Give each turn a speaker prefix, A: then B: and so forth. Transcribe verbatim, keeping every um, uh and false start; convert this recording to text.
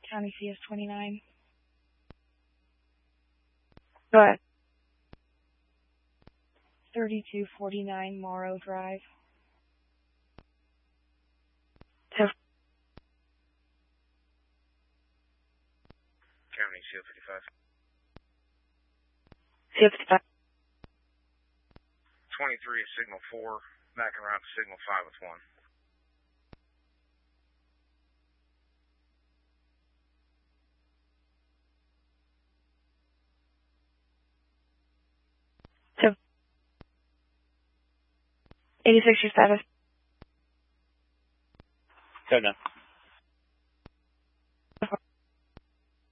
A: County C S twenty-nine.
B: Go ahead.
A: thirty-two forty-nine Morrow Drive.
B: Ten.
C: County C L fifty-five.
B: C L fifty-five.
C: twenty-three at signal four, backing around to signal five with one.
B: Ten. eighty-six, your status.
D: Go now.